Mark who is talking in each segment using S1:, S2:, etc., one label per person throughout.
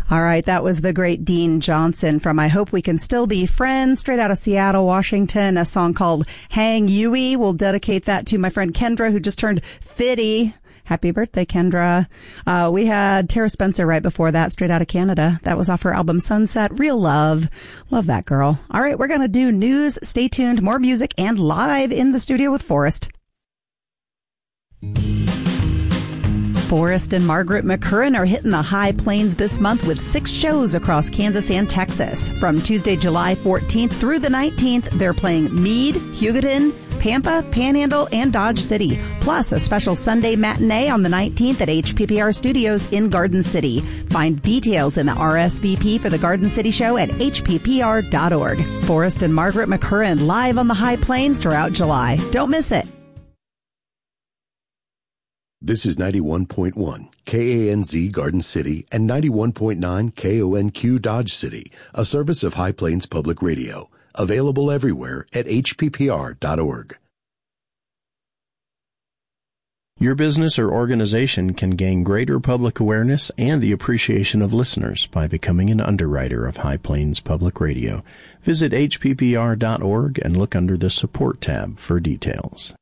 S1: All right, that was the great Dean Johnson from I Hope We Can Still Be Friends, straight out of Seattle, Washington, a song called Hang Yui. We'll dedicate that to my friend Kendra, who just turned 50. Happy birthday, Kendra. We had Tara Spencer right before that, straight out of Canada. That was off her album Sunset. Real love. Love that girl. All right, we're going to do news. Stay tuned. More music and live in the studio with Forrest. Forrest and Margaret McCurran are hitting the high plains this month with 6 shows across Kansas and Texas. From Tuesday, July 14th through the 19th, they're playing Meade, Hugoton, Pampa, Panhandle, and Dodge City. Plus a special Sunday matinee on the 19th at HPPR Studios in Garden City. Find details in the RSVP for the Garden City show at hppr.org. Forrest and Margaret McCurran live on the high plains throughout July. Don't miss it.
S2: This is 91.1 KANZ Garden City and 91.9 KONQ Dodge City, a service of High Plains Public Radio. Available everywhere at hppr.org.
S3: Your business or organization can gain greater public awareness and the appreciation of listeners by becoming an underwriter of High Plains Public Radio. Visit hppr.org and look under the Support tab for details.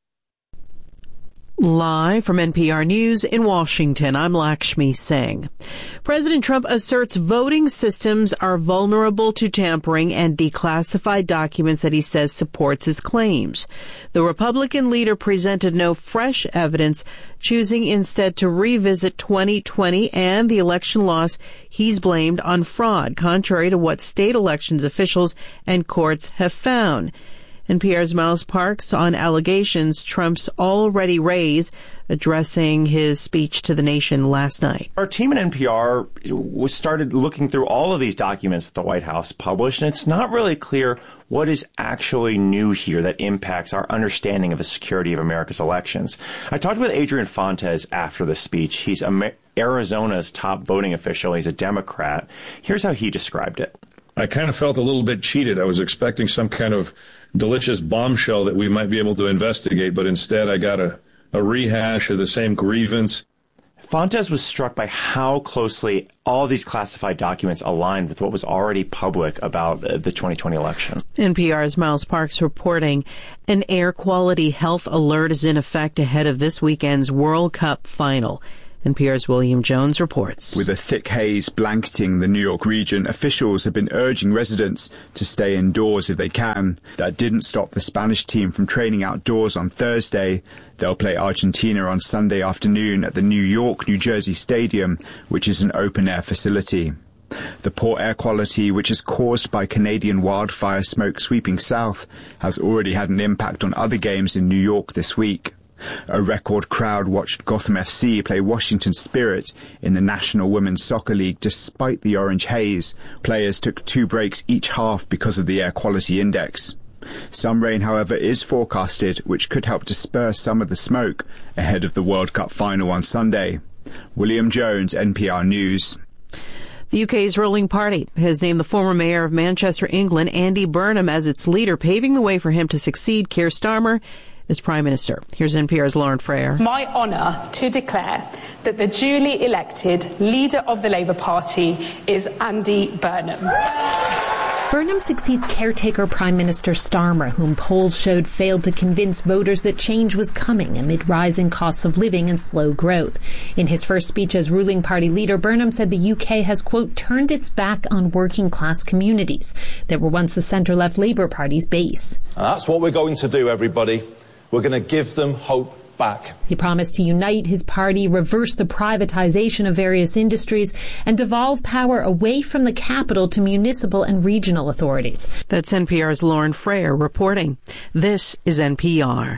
S4: Live from NPR News in Washington, I'm Lakshmi Singh. President Trump asserts voting systems are vulnerable to tampering and declassified documents that he says supports his claims. The Republican leader presented no fresh evidence, choosing instead to revisit 2020 and the election loss he's blamed on fraud, contrary to what state elections officials and courts have found. NPR's Miles Parks on allegations Trump's already raised, addressing his speech to the nation last night.
S5: Our team at NPR started looking through all of these documents that the White House published, and it's not really clear what is actually new here that impacts our understanding of the security of America's elections. I talked with Adrian Fontes after the speech. He's Arizona's top voting official. He's a Democrat. Here's how he described it.
S6: I kind of felt a little bit cheated. I was expecting some kind of delicious bombshell that we might be able to investigate, but instead I got a rehash of the same grievance.
S5: Fontes was struck by how closely all these classified documents aligned with what was already public about the 2020 election.
S4: NPR's Miles Parks reporting an air quality health alert is in effect ahead of this weekend's World Cup final. NPR's William Jones reports.
S7: With a thick haze blanketing the New York region, officials have been urging residents to stay indoors if they can. That didn't stop the Spanish team from training outdoors on Thursday. They'll play Argentina on Sunday afternoon at the New York-New Jersey Stadium, which is an open-air facility. The poor air quality, which is caused by Canadian wildfire smoke sweeping south, has already had an impact on other games in New York this week. A record crowd watched Gotham FC play Washington Spirit in the National Women's Soccer League despite the orange haze. Players took 2 breaks each half because of the air quality index. Some rain, however, is forecasted, which could help disperse some of the smoke ahead of the World Cup final on Sunday. William Jones, NPR News.
S4: The UK's ruling party has named the former mayor of Manchester, England, Andy Burnham, as its leader, paving the way for him to succeed Keir Starmer as Prime Minister. Here's NPR's Lauren Freyer.
S8: My honour to declare that the duly elected leader of the Labour Party is Andy Burnham.
S9: Burnham succeeds caretaker Prime Minister Starmer, whom polls showed failed to convince voters that change was coming amid rising costs of living and slow growth. In his first speech as ruling party leader, Burnham said the UK has, quote, turned its back on working class communities that were once the centre-left Labour Party's base.
S10: And that's what we're going to do, everybody. We're going to give them hope back.
S9: He promised to unite his party, reverse the privatisation of various industries, and devolve power away from the capital to municipal and regional authorities.
S4: That's NPR's Lauren Freyer reporting. This is NPR.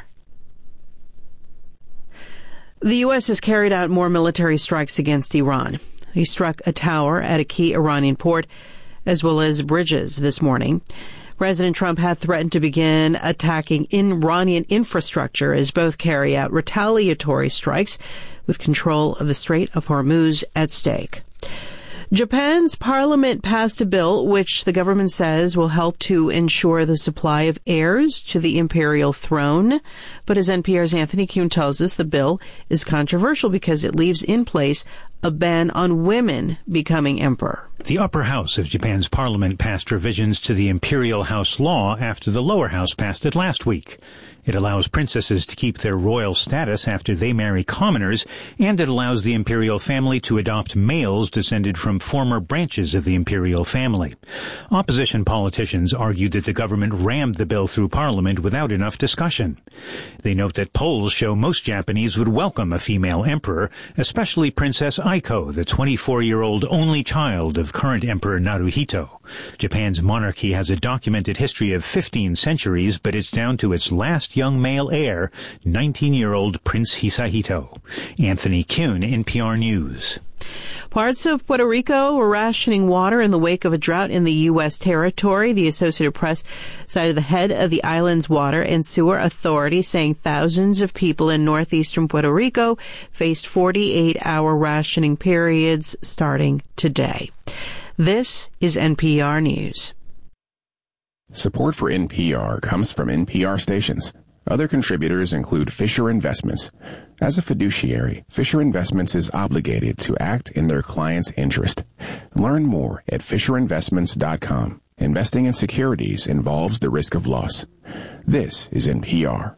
S4: The U.S. has carried out more military strikes against Iran. He struck a tower at a key Iranian port, as well as bridges this morning. President Trump had threatened to begin attacking Iranian infrastructure as both carry out retaliatory strikes with control of the Strait of Hormuz at stake. Japan's parliament passed a bill which the government says will help to ensure the supply of heirs to the imperial throne. But as NPR's Anthony Kuhn tells us, the bill is controversial because it leaves in place a ban on women becoming emperor.
S11: The upper house of Japan's parliament passed revisions to the imperial house law after the lower house passed it last week. It allows princesses to keep their royal status after they marry commoners, and it allows the imperial family to adopt males descended from former branches of the imperial family. Opposition politicians argued that the government rammed the bill through parliament without enough discussion. They note that polls show most Japanese would welcome a female emperor, especially Princess Aiko, the 24-year-old only child of current Emperor Naruhito. Japan's monarchy has a documented history of 15 centuries, but it's down to its last young male heir, 19-year-old Prince Hisahito. Anthony Kuhn, NPR News.
S4: Parts of Puerto Rico were rationing water in the wake of a drought in the U.S. territory. The Associated Press cited the head of the island's water and sewer authority saying thousands of people in northeastern Puerto Rico faced 48-hour rationing periods starting today. This is NPR News.
S12: Support for NPR comes from NPR stations. Other contributors include Fisher Investments. As a fiduciary, Fisher Investments is obligated to act in their client's interest. Learn more at FisherInvestments.com. Investing in securities involves the risk of loss. This is NPR.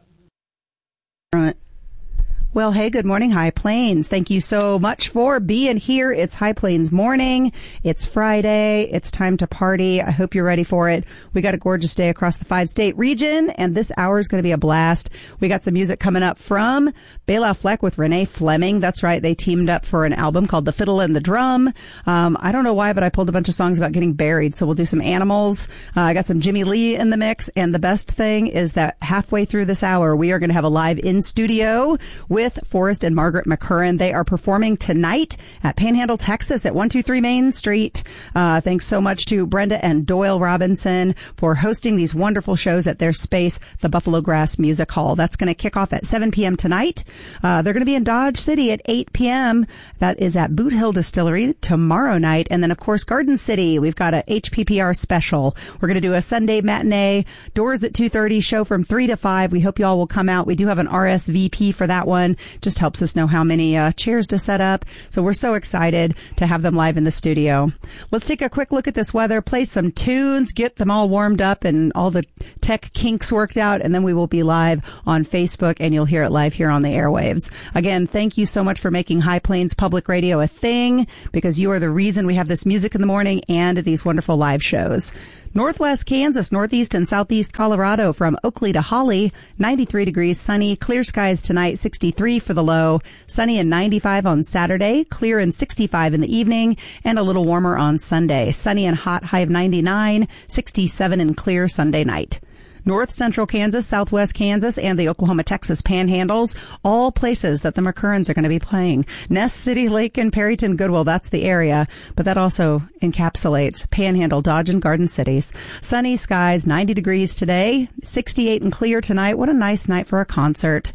S1: Well, hey, good morning, High Plains. Thank you so much for being here. It's High Plains morning. It's Friday. It's time to party. I hope you're ready for it. We got a gorgeous day across the 5-state region, and this hour is going to be a blast. We got some music coming up from Bela Fleck with Renee Fleming. That's right. They teamed up for an album called The Fiddle and the Drum. I don't know why, but I pulled a bunch of songs about getting buried, so we'll do some animals. I got some Jimmy Lee in the mix, and the best thing is that halfway through this hour, we are going to have a live in studio with Forrest and Margaret McCurran. They are performing tonight at Panhandle, Texas at 123 Main Street. Thanks so much to Brenda and Doyle Robinson for hosting these wonderful shows at their space, the Buffalo Grass Music Hall. That's going to kick off at 7 p.m. tonight. They're going to be in Dodge City at 8 p.m. That is at Boot Hill Distillery tomorrow night. And then, of course, Garden City. We've got a HPPR special. We're going to do a Sunday matinee, doors at 2:30, show from 3 to 5. We hope you all will come out. We do have an RSVP for that one. Just helps us know how many chairs to set up. So we're so excited to have them live in the studio. Let's take a quick look at this weather, play some tunes, get them all warmed up and all the tech kinks worked out, and then we will be live on Facebook, and you'll hear it live here on the airwaves. Again, thank you so much for making High Plains Public Radio a thing, because you are the reason we have this music in the morning and these wonderful live shows. Northwest Kansas, northeast and southeast Colorado, from Oakley to Holly, 93 degrees, sunny, clear skies tonight, 63 for the low, sunny and 95 on Saturday, clear and 65 in the evening, and a little warmer on Sunday. Sunny and hot, high of 99, 67 and clear Sunday night. North Central Kansas, Southwest Kansas, and the Oklahoma-Texas panhandles, all places that the McCurrans are going to be playing. Ness City, Lake, and Perryton, Goodwill, that's the area, but that also encapsulates Panhandle, Dodge, and Garden Cities. Sunny skies, 90 degrees today, 68 and clear tonight. What a nice night for a concert.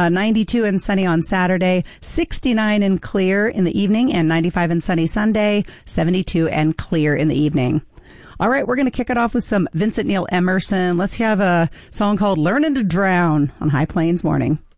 S1: 92 and sunny on Saturday, 69 and clear in the evening, and 95 and sunny Sunday, 72 and clear in the evening. All right, we're going to kick it off with some Vincent Neil Emerson. Let's have a song called Learning to Drown on High Plains Morning.